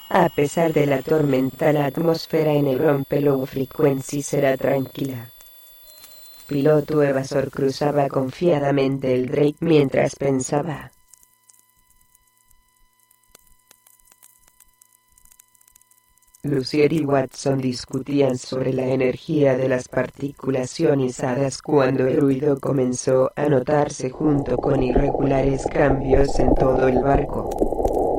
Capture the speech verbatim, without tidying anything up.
A pesar de la tormenta, la atmósfera en el Rompe-Low Frequency será tranquila. Piloto evasor cruzaba confiadamente el Drake mientras pensaba. Lucier y Watson discutían sobre la energía de las partículas ionizadas cuando el ruido comenzó a notarse junto con irregulares cambios en todo el barco.